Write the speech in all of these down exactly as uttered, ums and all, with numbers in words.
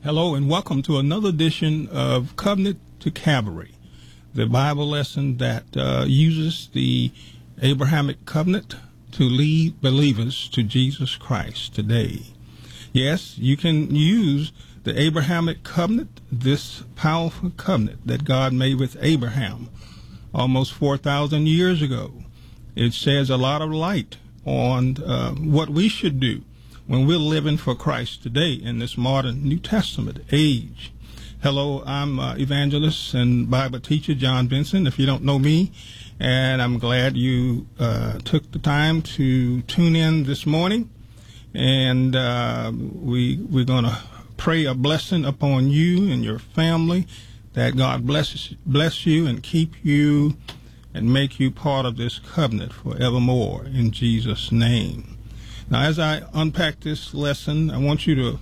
Hello and welcome to another edition of Covenant to Calvary, the Bible lesson that uh, uses the Abrahamic covenant to lead believers to Jesus Christ today. Yes, you can use the Abrahamic covenant, this powerful covenant that God made with Abraham almost four thousand years ago. It sheds a lot of light on uh, what we should do when we're living for Christ today in this modern New Testament age. Hello, I'm uh, evangelist and Bible teacher John Benson, if you don't know me, and I'm glad you uh, took the time to tune in this morning. And uh, we, we're going to pray a blessing upon you and your family, that God bless, bless you and keep you and make you part of this covenant forevermore in Jesus' name. Now, as I unpack this lesson, I want you to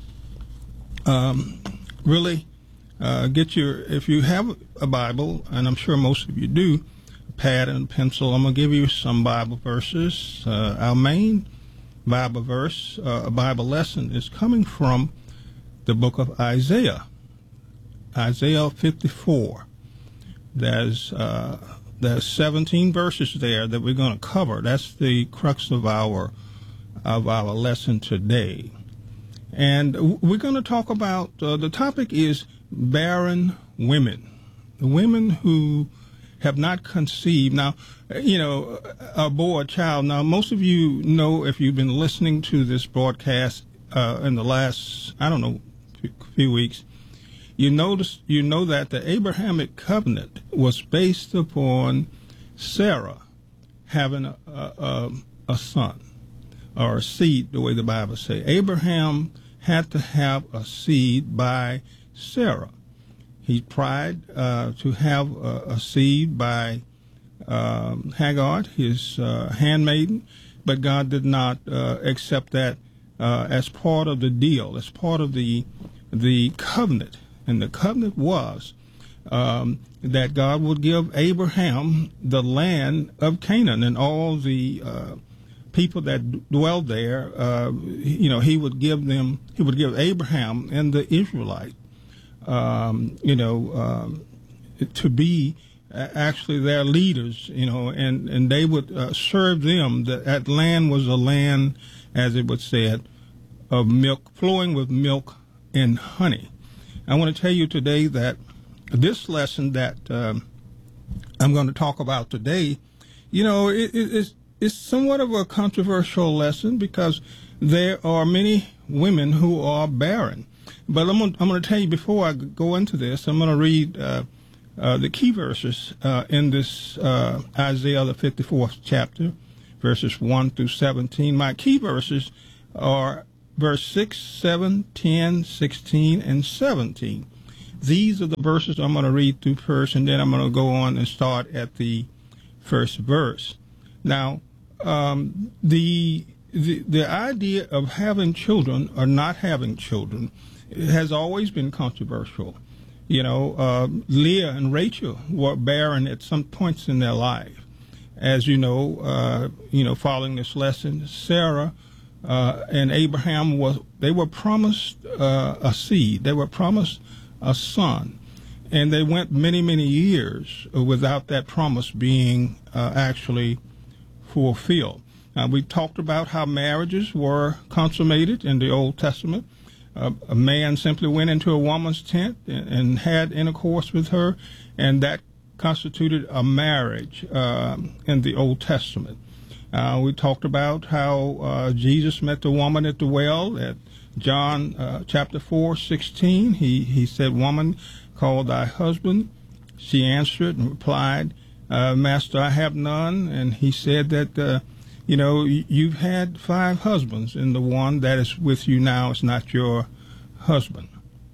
um, really uh, get your, if you have a Bible, and I'm sure most of you do, a pad and a pencil. I'm going to give you some Bible verses. Uh, our main Bible verse, uh, a Bible lesson, is coming from the book of Isaiah, Isaiah fifty-four. There's, uh, there's seventeen verses there that we're going to cover. That's the crux of our of our lesson today. And we're going to talk about, uh, the topic is barren women, the women who have not conceived. Now, you know, a boy, a child. Now, most of you know, if you've been listening to this broadcast uh, in the last, I don't know, few weeks, you notice, you know that the Abrahamic covenant was based upon Sarah having a, a, a son, or a seed, the way the Bible says. Abraham had to have a seed by Sarah. He tried uh, to have a, a seed by um, Hagar, his uh, handmaiden, but God did not uh, accept that uh, as part of the deal, as part of the the covenant. And the covenant was um, that God would give Abraham the land of Canaan and all the uh, people that dwelled there. Uh, you know, he would give them, he would give Abraham and the Israelite, um, you know, um, to be actually their leaders, you know, and, and they would uh, serve them. That, that land was a land, as it was said, of milk, flowing with milk and honey. I want to tell you today that this lesson that um, I'm going to talk about today, you know, it, it, it's, it's somewhat of a controversial lesson because there are many women who are barren. But I'm going I'm to tell you before I go into this, I'm going to read uh, uh, the key verses uh, in this uh, Isaiah, the fifty-fourth chapter, verses one through seventeen. My key verses are verse six, seven, ten, sixteen, and seventeen. These are the verses I'm going to read through first, and then I'm going to go on and start at the first verse. Now, um, the, the the idea of having children or not having children has always been controversial. You know, uh, Leah and Rachel were barren at some points in their life. As you know, uh, you know, following this lesson, Sarah uh, and Abraham was they were promised uh, a seed. They were promised a son, and they went many many years without that promise being uh, actually fulfilled. Uh, we talked about how marriages were consummated in the Old Testament. Uh, a man simply went into a woman's tent and, and had intercourse with her, and that constituted a marriage um, in the Old Testament. Uh, we talked about how uh, Jesus met the woman at the well at John uh, chapter four, sixteen. He, he said, "Woman, call thy husband." She answered and replied, uh, "Master, I have none." And he said that, uh, you know, you've had five husbands, and the one that is with you now is not your husband.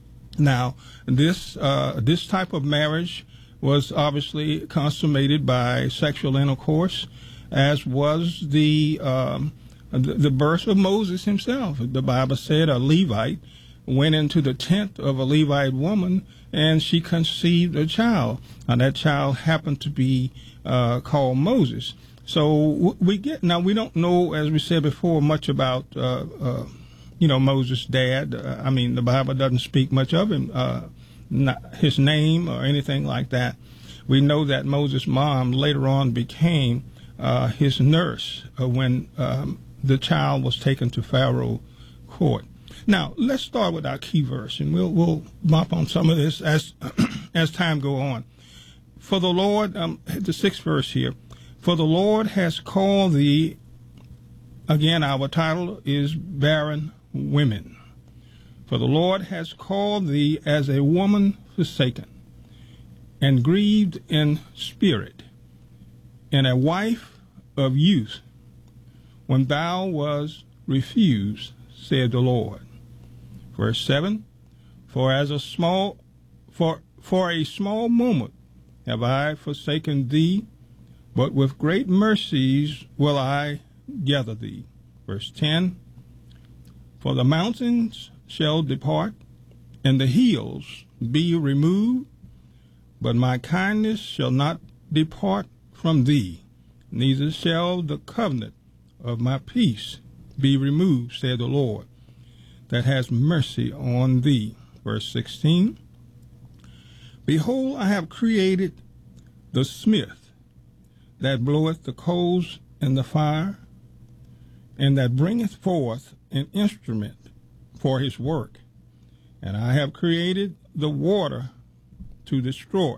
Now, this uh, this type of marriage was obviously consummated by sexual intercourse, as was the um, the, the birth of Moses himself. The Bible said a Levite went into the tent of a Levite woman, and she conceived a child. And that child happened to be uh, called Moses. So we get now we don't know, as we said before, much about uh, uh, you know, Moses' dad. Uh, I mean, the Bible doesn't speak much of him, uh, not his name or anything like that. We know that Moses' mom later on became uh, his nurse uh, when um, the child was taken to Pharaoh court. Now, let's start with our key verse, and we'll we'll bump on some of this as as time go on. For the Lord, um, the sixth verse here, for the Lord has called thee, again, our title is Barren Women. For the Lord has called thee as a woman forsaken, and grieved in spirit, and a wife of youth, when thou was refused, said the Lord. Verse seven, for as a small, for for a small moment have I forsaken thee, but with great mercies will I gather thee. Verse ten, for the mountains shall depart, and the hills be removed, but my kindness shall not depart from thee, neither shall the covenant of my peace be removed, said the Lord, that has mercy on thee. Verse sixteen, behold, I have created the smith that bloweth the coals in the fire, and that bringeth forth an instrument for his work. And I have created the water to destroy.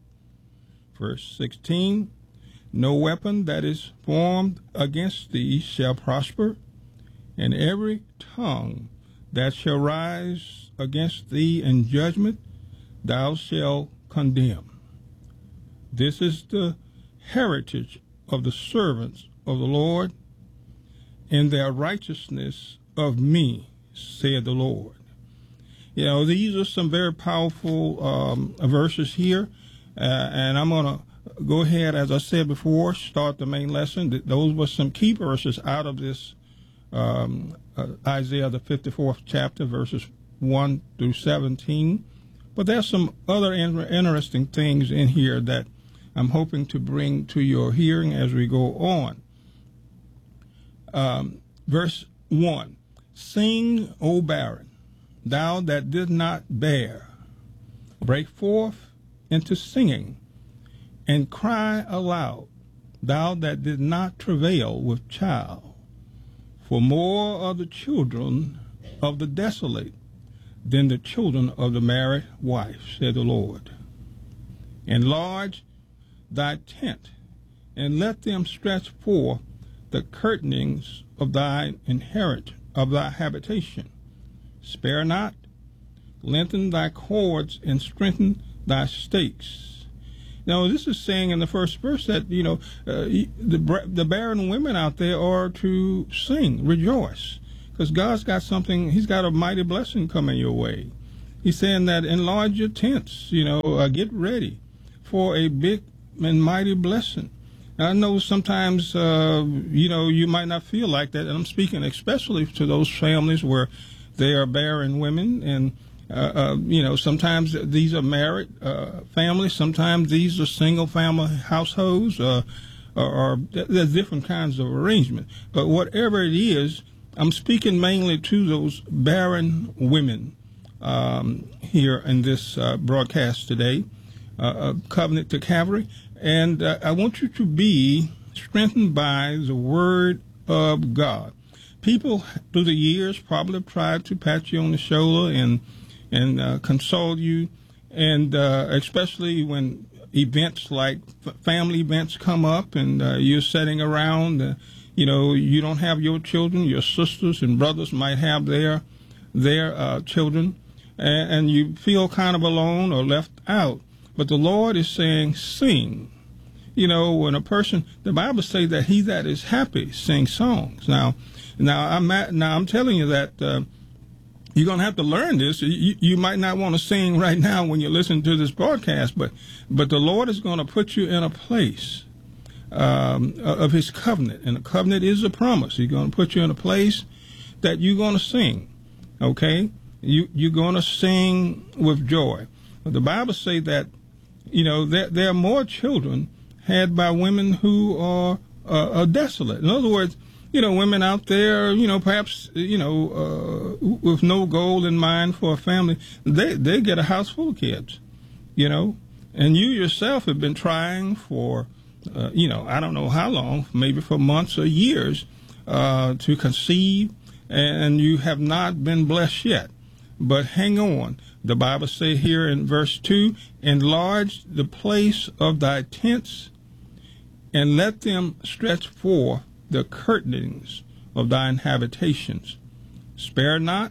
Verse sixteen, no weapon that is formed against thee shall prosper, and every tongue that shall rise against thee in judgment thou shalt condemn. This is the heritage of the servants of the Lord, and their righteousness of me, said the Lord. You know, these are some very powerful um, verses here, uh, and I'm going to go ahead, as I said before, start the main lesson. Those were some key verses out of this um, uh, Isaiah, the fifty-fourth chapter, verses one through seventeen. But there's some other in- interesting things in here that I'm hoping to bring to your hearing as we go on. Um, verse one, sing, O barren, thou that did not bear, break forth into singing, and cry aloud, thou that did not travail with child. For more are the children of the desolate than the children of the married wife, said the Lord. Enlarge thy tent, and let them stretch forth the curtainings of thy inherit of thy habitation. Spare not, lengthen thy cords, and strengthen thy stakes. Now, this is saying in the first verse that, you know, uh, the, the barren women out there are to sing, rejoice, because God's got something, he's got a mighty blessing coming your way. He's saying that enlarge your tents, you know, uh, get ready for a big and mighty blessing. I know sometimes, uh, you know, you might not feel like that, and I'm speaking especially to those families where they are barren women, and, uh, uh, you know, sometimes these are married uh, families, sometimes these are single-family households, uh, or, or there's different kinds of arrangement. But whatever it is, I'm speaking mainly to those barren women um, here in this uh, broadcast today, uh, Covenant to Calvary. And uh, I want you to be strengthened by the Word of God. People through the years probably have tried to pat you on the shoulder and and uh, console you, and uh, especially when events like f- family events come up and uh, you're sitting around, uh, you know, you don't have your children, your sisters and brothers might have their their uh, children, and, and you feel kind of alone or left out. But the Lord is saying, sing. You know, when a person, the Bible says that he that is happy sings songs. Now, now I'm at, now I'm telling you that uh, you're going to have to learn this. You, you might not want to sing right now when you listen to this broadcast, but but the Lord is going to put you in a place um, of His covenant, and the covenant is a promise. He's going to put you in a place that you're going to sing. Okay, you you're going to sing with joy. But the Bible says that, you know, there, there are more children had by women who are, uh, are desolate. In other words, you know, women out there, you know, perhaps, you know, uh, with no goal in mind for a family, they, they get a house full of kids, you know. And you yourself have been trying for, uh, you know, I don't know how long, maybe for months or years, uh, to conceive, and you have not been blessed yet. But hang on. The Bible says here in verse two, enlarge the place of thy tents, and let them stretch forth the curtainings of thine habitations. Spare not,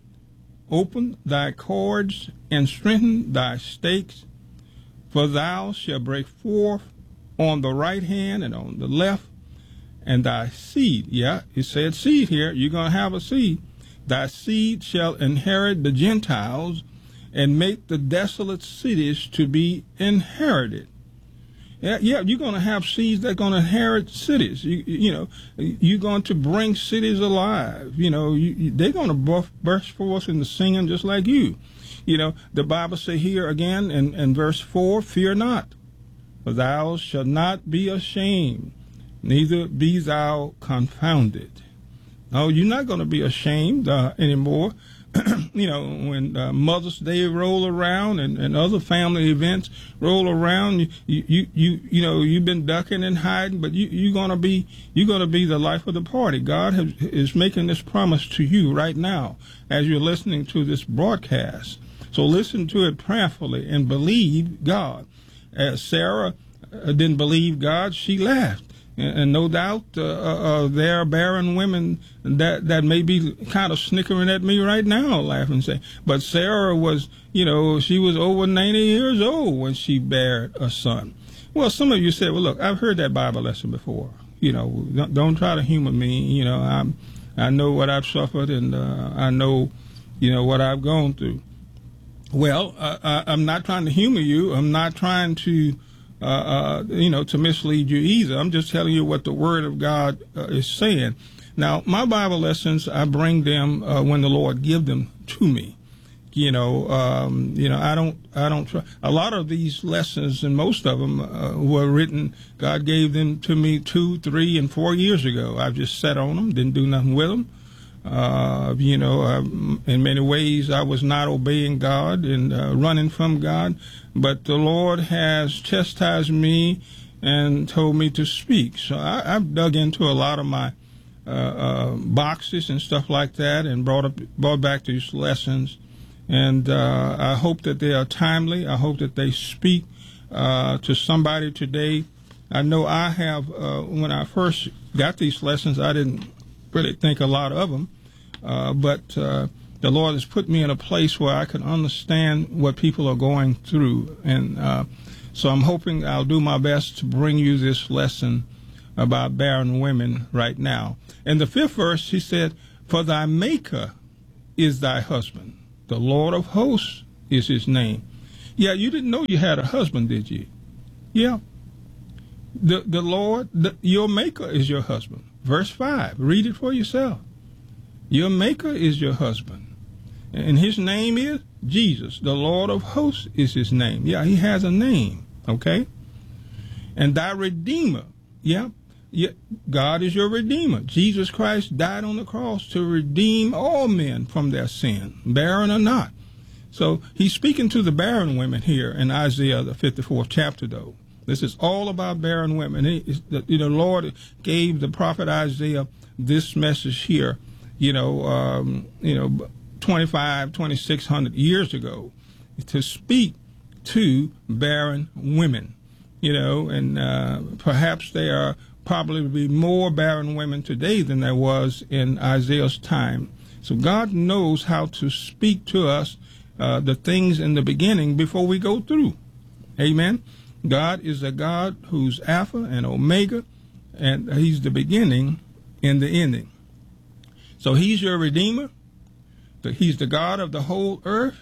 open thy cords, and strengthen thy stakes, for thou shalt break forth on the right hand and on the left, and thy seed, yeah, it said seed here, you're going to have a seed, thy seed shall inherit the Gentiles, and make the desolate cities to be inherited. Yeah, yeah, you're going to have seeds that are going to inherit cities. You, you know, you're going to bring cities alive. You know, you, you, they're going to burst forth into singing just like you. You know, the Bible says here again in, in verse four, fear not, for thou shalt not be ashamed, neither be thou confounded. No, you're not going to be ashamed uh, anymore. You know, when uh, Mother's Day roll around and, and other family events roll around, you, you, you, you know, you've been ducking and hiding, but you, you're going to be, you're going to be the life of the party. God has, is making this promise to you right now as you're listening to this broadcast. So listen to it prayerfully and believe God. As Sarah uh, didn't believe God, she laughed. And, and no doubt uh, uh, there are barren women that, that may be kind of snickering at me right now, laughing and saying, but Sarah was, you know, she was over ninety years old when she bare a son. Well, some of you said, well, look, I've heard that Bible lesson before. You know, don't, don't try to humor me. You know, I'm, I know what I've suffered, and uh, I know, you know, what I've gone through. Well, uh, I, I'm not trying to humor you. I'm not trying to, uh, uh, you know, to mislead you either. I'm just telling you what the Word of God uh, is saying. Now, my Bible lessons, I bring them uh, when the Lord give them to me. You know, um, you know, I don't, I don't try. A lot of these lessons, and most of them uh, were written, God gave them to me two, three, and four years ago. I've just sat on them, didn't do nothing with them. Uh, you know, um, in many ways, I was not obeying God and uh, running from God, but the Lord has chastised me and told me to speak. So I, I've dug into a lot of my uh, uh, boxes and stuff like that, and brought up, brought back these lessons. And uh, I hope that they are timely. I hope that they speak uh, to somebody today. I know I have. Uh, when I first got these lessons, I didn't really think a lot of them, uh, but uh, the Lord has put me in a place where I can understand what people are going through, and uh, so I'm hoping I'll do my best to bring you this lesson about barren women right now. In the fifth verse, he said, "For thy Maker is thy husband, the Lord of hosts is his name." Yeah, you didn't know you had a husband, did you? Yeah. The the Lord, the, your Maker is your husband. Verse five, read it for yourself. Your Maker is your husband, and his name is Jesus. The Lord of hosts is his name. Yeah, he has a name, okay? And thy Redeemer, yeah, yeah, God is your Redeemer. Jesus Christ died on the cross to redeem all men from their sin, barren or not. So he's speaking to the barren women here in Isaiah, the fifty-fourth chapter, though. This is all about barren women. He, the, the Lord gave the prophet Isaiah this message here, you know, um, you know, twenty-five, twenty-six hundred years ago, to speak to barren women, you know, and uh, perhaps there are probably be more barren women today than there was in Isaiah's time. So God knows how to speak to us uh, the things in the beginning before we go through. Amen. God is a God who's Alpha and Omega, and he's the beginning and the ending. So he's your Redeemer. He's the God of the whole earth,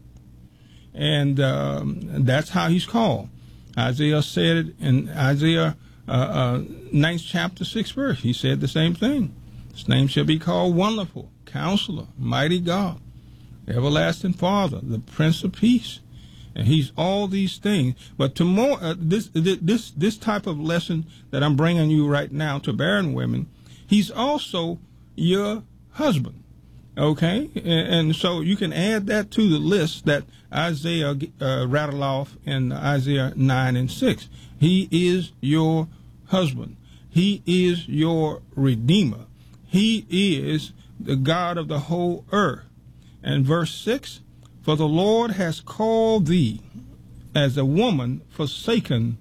and um, that's how he's called. Isaiah said it in Isaiah uh, uh, ninth chapter, sixth verse. He said the same thing. His name shall be called Wonderful, Counselor, Mighty God, Everlasting Father, the Prince of Peace. And he's all these things. But to more, uh, this this this type of lesson that I'm bringing you right now to barren women, He's also your husband. Okay, and, and so you can add that to the list that Isaiah uh, rattled off in Isaiah nine and six. He is your husband. He is your redeemer. He is the God of the whole earth. And verse six, for the Lord has called thee as a woman forsaken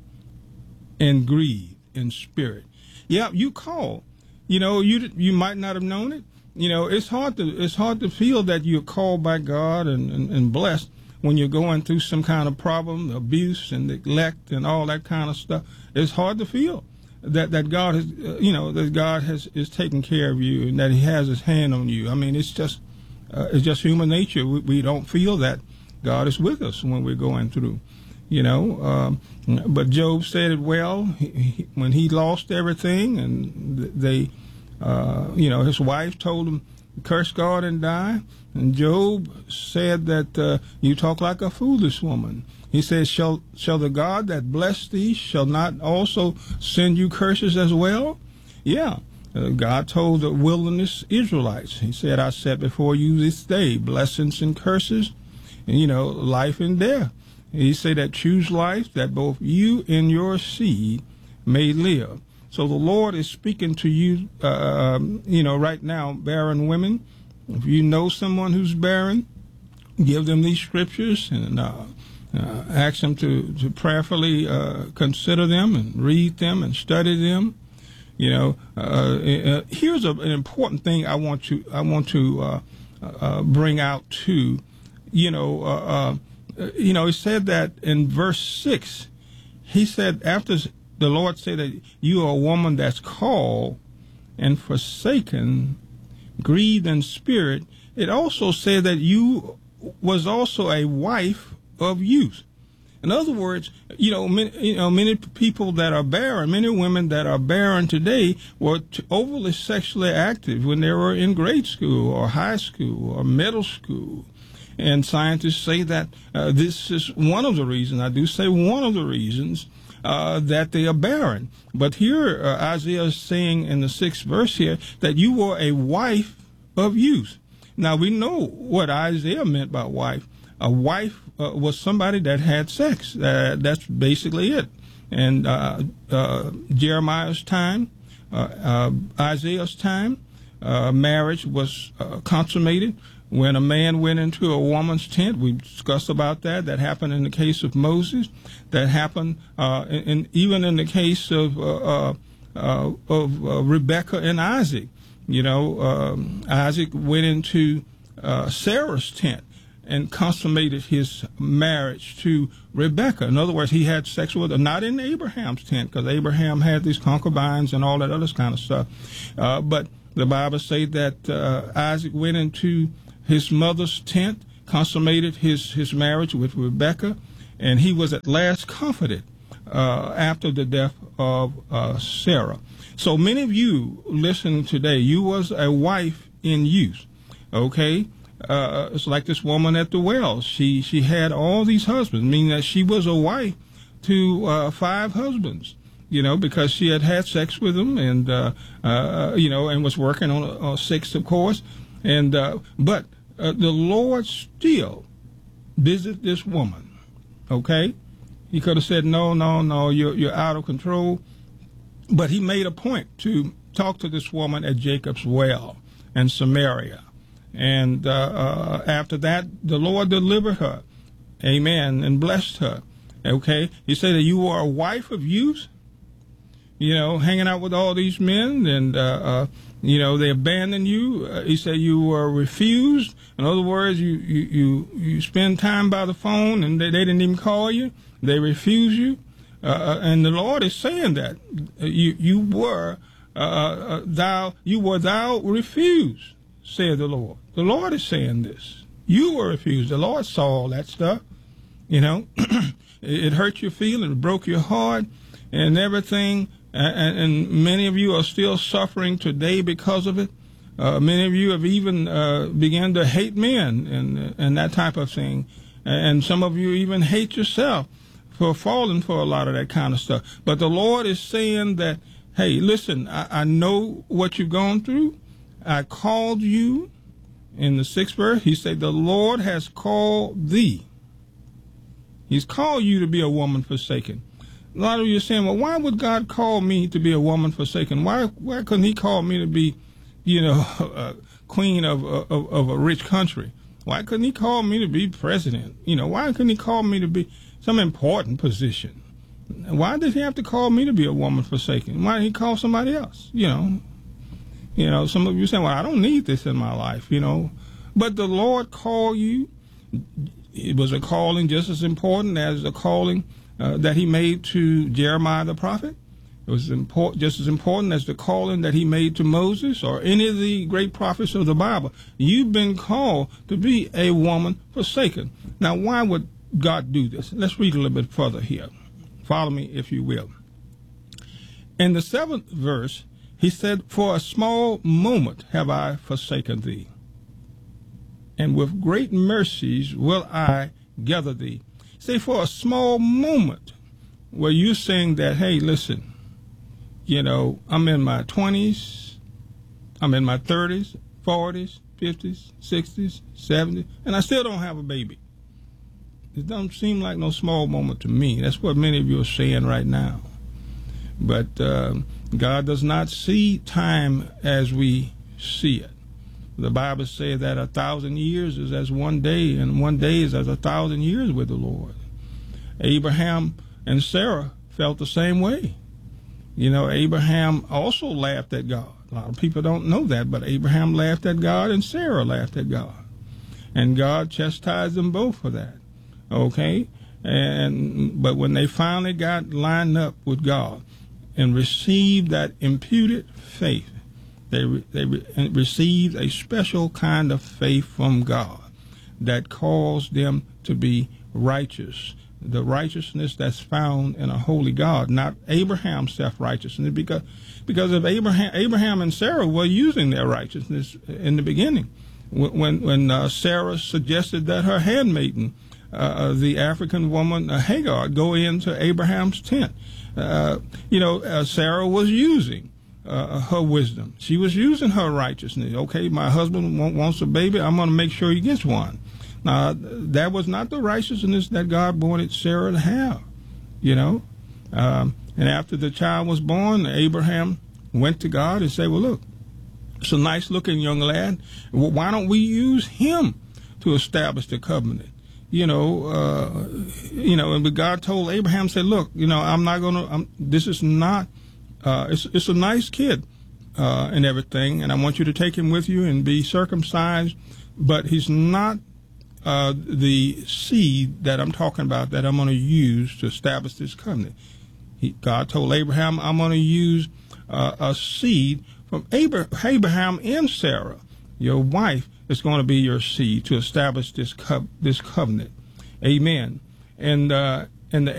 and grieved in spirit. Yeah, you call. You know, you you might not have known it. You know, it's hard to it's hard to feel that you're called by God and, and, and blessed when you're going through some kind of problem, abuse and neglect and all that kind of stuff. It's hard to feel that that God has, uh, you know, that God has is taking care of you and that He has His hand on you. I mean, it's just uh, it's just human nature. We, we don't feel that God is with us when we're going through. You know, um, but Job said it well he, he, when he lost everything, and they, uh, you know, his wife told him, curse God and die. And Job said that uh, you talk like a foolish woman. He says, shall shall the God that blessed thee shall not also send you curses as well? Yeah. Uh, God told the wilderness Israelites, He said, I set before you this day blessings and curses, and, you know, life and death. He said that choose life that both you and your seed may live. So the Lord is speaking to you, uh, you know, right now, barren women. If you know someone who's barren, give them these scriptures and uh, uh, ask them to, to prayerfully uh, consider them and read them and study them. You know, uh, uh, here's a, an important thing I want to I want to uh, uh, bring out too. You know. Uh, uh, You know, he said that in verse six. He said, after the Lord said that you are a woman that's called and forsaken, grieved in spirit, it also said that you was also a wife of youth. In other words, you know, many, you know, many people that are barren, many women that are barren today were t- overly sexually active when they were in grade school or high school or middle school. And scientists say that uh, this is one of the reasons, I do say one of the reasons, uh, that they are barren. But here uh, Isaiah is saying in the sixth verse here that you were a wife of youth. Now we know what Isaiah meant by wife. A wife uh, was somebody that had sex. Uh, that's basically it. And uh, uh, Jeremiah's time, uh, uh, Isaiah's time, uh, marriage was uh, consummated when a man went into a woman's tent. We discussed about that. That happened in the case of Moses. That happened uh, in, in, even in the case of uh, uh, uh, of uh, Rebekah and Isaac. You know, um, Isaac went into uh, Sarah's tent and consummated his marriage to Rebekah. In other words, he had sex with her, not in Abraham's tent, because Abraham had these concubines and all that other kind of stuff. Uh, but the Bible says that uh, Isaac went into his mother's tent, consummated his, his marriage with Rebekah, and he was at last comforted uh, after the death of uh, Sarah. So many of you listening today, you was a wife in youth, okay? Uh, it's like this woman at the well. She she had all these husbands, meaning that she was a wife to uh, five husbands, you know, because she had had sex with them, and uh, uh, you know, and was working on a, a sixth, of course. And uh, but uh, the Lord still visited this woman. Okay, He could have said, "No, no, no, you're you're out of control," but He made a point to talk to this woman at Jacob's well in Samaria. And uh, uh, after that, the Lord delivered her, amen, and blessed her, okay? He said that you were a wife of youth, you know, hanging out with all these men, and, uh, uh, you know, they abandoned you. Uh, he said you were refused. In other words, you, you, you, you spend time by the phone, and they, they didn't even call you. They refused you. Uh, and the Lord is saying that you, you were, uh, uh, thou, you were thou refused, said the Lord. The Lord is saying this. You were refused. The Lord saw all that stuff. You know, it hurt your feelings, it broke your heart, and everything. And, and many of you are still suffering today because of it. Uh, many of you have even uh, begun to hate men and and that type of thing. And some of you even hate yourself for falling for a lot of that kind of stuff. But the Lord is saying that, hey, listen, I, I know what you've gone through. I called you. In the sixth verse, he said, the Lord has called thee. He's called you to be a woman forsaken. A lot of you are saying, well, why would God call me to be a woman forsaken? Why why couldn't he call me to be, you know, a queen of, of, of a rich country? Why couldn't he call me to be president? You know, why couldn't he call me to be some important position? Why did he have to call me to be a woman forsaken? Why didn't he call somebody else? You know, you know, some of you say, well, I don't need this in my life, you know. But the Lord called you. It was a calling just as important as the calling uh, that he made to Jeremiah the prophet. It was important, just as important as the calling that he made to Moses or any of the great prophets of the Bible. You've been called to be a woman forsaken. Now, why would God do this? Let's read a little bit further here. Follow me, if you will. In the seventh verse, he said, for a small moment have I forsaken thee, and with great mercies will I gather thee. Say, for a small moment, where you're saying that, hey, listen, you know, I'm in my twenties, I'm in my thirties, forties, fifties, sixties, seventies, and I still don't have a baby. It doesn't seem like no small moment to me. That's what many of you are saying right now. But uh, God does not see time as we see it. The Bible says that a thousand years is as one day, and one day is as a thousand years with the Lord. Abraham and Sarah felt the same way. You know, Abraham also laughed at God. A lot of people don't know that, but Abraham laughed at God and Sarah laughed at God. And God chastised them both for that. Okay? And but when they finally got lined up with God and received that imputed faith, they re, they re, received a special kind of faith from God that caused them to be righteous. The righteousness that's found in a holy God, not Abraham's self-righteousness, because because of Abraham, Abraham and Sarah were using their righteousness in the beginning. When when uh, Sarah suggested that her handmaiden, uh, the African woman uh, Hagar, go into Abraham's tent, uh, you know, uh, Sarah was using uh, her wisdom. She was using her righteousness. Okay, my husband wants a baby. I'm going to make sure he gets one. Now, that was not the righteousness that God wanted Sarah to have, you know. Um, and after the child was born, Abraham went to God and said, well, look, it's a nice-looking young lad. Well, why don't we use him to establish the covenant? You know, uh, you know, and God told Abraham, said, look, you know, I'm not going to, this is not, uh, it's, it's a nice kid uh, and everything, and I want you to take him with you and be circumcised, but he's not Uh, the seed that I'm talking about that I'm going to use to establish this covenant. He, God told Abraham, I'm going to use uh, a seed from Abraham and Sarah. Your wife is going to be your seed to establish this co- this covenant. Amen. And uh, and the